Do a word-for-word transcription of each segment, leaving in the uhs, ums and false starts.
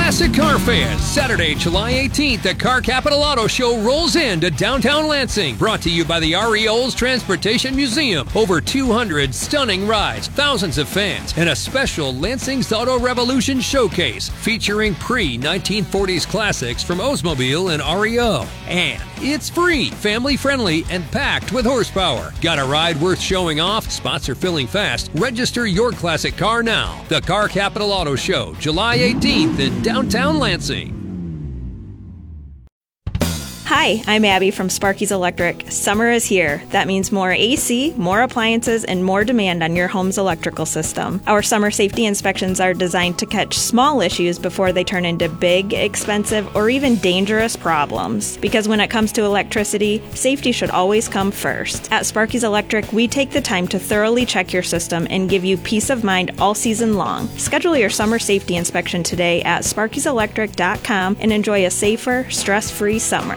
Classic Car Fest. Saturday, July eighteenth, the Car Capital Auto Show rolls into downtown Lansing. Brought to you by the R E O's Transportation Museum. Over two hundred stunning rides, thousands of fans, and a special Lansing's Auto Revolution showcase featuring pre nineteen forties classics from Oldsmobile and R E O. And it's free, family friendly, and packed with horsepower. Got a ride worth showing off? Spots are filling fast. Register your classic car now. The Car Capital Auto Show, July eighteenth in downtown Lansing. Hi, I'm Abby from Sparky's Electric. Summer is here. That means more A C, more appliances, and more demand on your home's electrical system. Our summer safety inspections are designed to catch small issues before they turn into big, expensive, or even dangerous problems. Because when it comes to electricity, safety should always come first. At Sparky's Electric, we take the time to thoroughly check your system and give you peace of mind all season long. Schedule your summer safety inspection today at sparkys electric dot com and enjoy a safer, stress-free summer.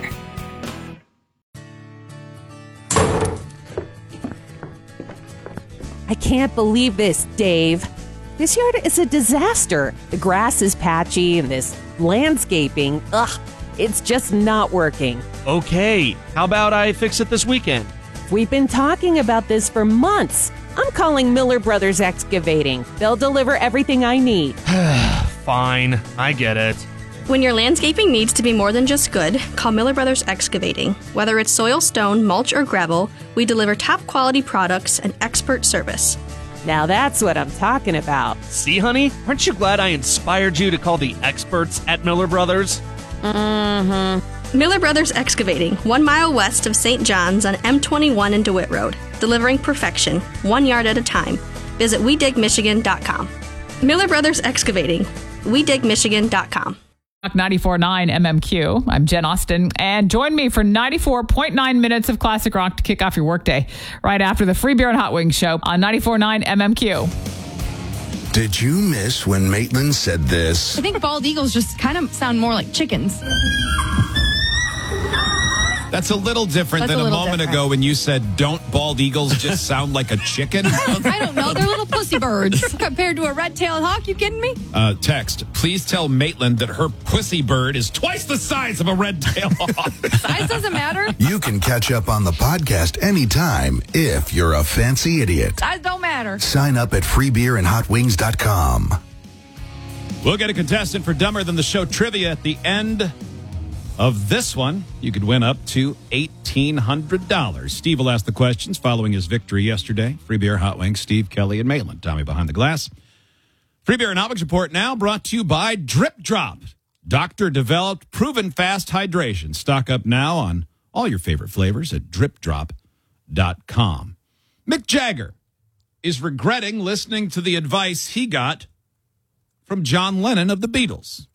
I can't believe this, Dave. This yard is a disaster. The grass is patchy and this landscaping, ugh, it's just not working. Okay, how about I fix it this weekend? We've been talking about this for months. I'm calling Miller Brothers Excavating. They'll deliver everything I need. Fine, I get it. When your landscaping needs to be more than just good, call Miller Brothers Excavating. Whether it's soil, stone, mulch, or gravel, we deliver top quality products and expert service. Now that's what I'm talking about. See, honey? Aren't you glad I inspired you to call the experts at Miller Brothers? Mm-hmm. Miller Brothers Excavating, one mile west of Saint John's on M twenty-one and DeWitt Road. Delivering perfection, one yard at a time. Visit we dig michigan dot com. Miller Brothers Excavating, we dig michigan dot com. ninety-four point nine M M Q. I'm Jen Austen, and join me for ninety-four point nine minutes of classic rock to kick off your workday right after the Free Beer and Hot Wings show on ninety-four point nine M M Q. Did you miss when Maitland said this? I think bald eagles just kind of sound more like chickens. That's a little different That's than a, a, little moment different. ago when you said, don't bald eagles just sound like a chicken? I don't know. They're little pussy birds compared to a red-tailed hawk. You kidding me? Uh, text, please tell Maitland that her pussy bird is twice the size of a red-tailed hawk. Size doesn't matter. You can catch up on the podcast anytime if you're a fancy idiot. Size don't matter. Sign up at free beer and hot wings dot com. We'll get a contestant for Dumber Than the Show trivia at the end of this one. You could win up to eighteen hundred dollars. Steve will ask the questions following his victory yesterday. Free Beer, Hot Wings, Steve, Kelly, and Maitland. Tommy behind the glass. Free Beer and Hot Wings report now brought to you by Drip Drop. Doctor-developed, proven fast hydration. Stock up now on all your favorite flavors at drip drop dot com. Mick Jagger is regretting listening to the advice he got from John Lennon of the Beatles.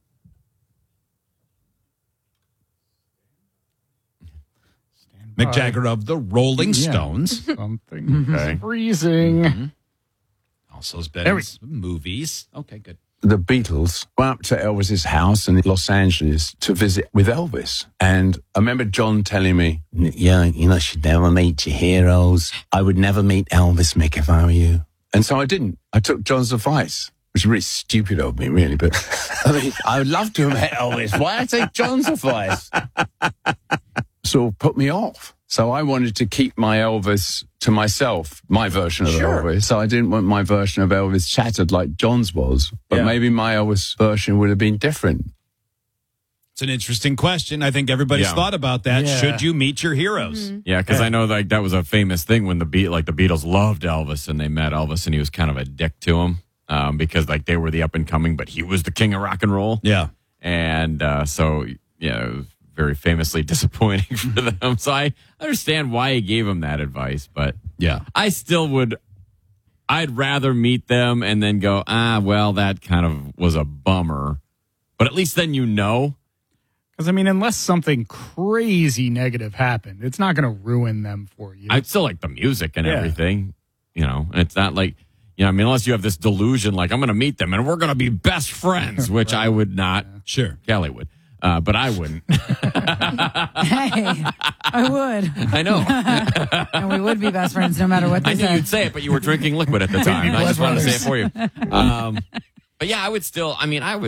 Mick Jagger of the Rolling Yeah. Stones. Something Okay. freezing. Mm-hmm. Also has been in some movies. Okay, good. The Beatles went up to Elvis's house in Los Angeles to visit with Elvis. And I remember John telling me, yeah, you know, you should never meet your heroes. I would never meet Elvis, Mick, if I were you. And so I didn't. I took John's advice, which is really stupid of me, really. But I mean, I would love to have met Elvis. Why I take John's advice? Sort of put me off. So I wanted to keep my Elvis to myself, my version of Sure. Elvis. So I didn't want my version of Elvis shattered like John's was. But Yeah. maybe my Elvis version would have been different. It's an interesting question. I think everybody's Yeah. thought about that. Yeah. Should you meet your heroes? Mm-hmm. Yeah, because I know like that was a famous thing when the Be- like the Beatles loved Elvis and they met Elvis and he was kind of a dick to him um, because like they were the up and coming, but he was the king of rock and roll. Yeah, and uh, so yeah, it was very famously disappointing for them. So I understand why he gave him that advice, but yeah, I still would. I'd rather meet them and then go, ah, well, that kind of was a bummer, but at least then you know. Because, I mean, unless something crazy negative happened, it's not going to ruin them for you. I still like the music and Yeah. everything, you know, and it's not like, you know, I mean, unless you have this delusion, like I'm going to meet them and we're going to be best friends, which I would not. Yeah. Sure. Kelly would, uh, but I wouldn't. Hey, I would. I know. And we would be best friends no matter what they I knew said. you'd say it, but you were drinking liquid at the time. I just wanted to say it for you. Um, but yeah, I would still, I mean, I would.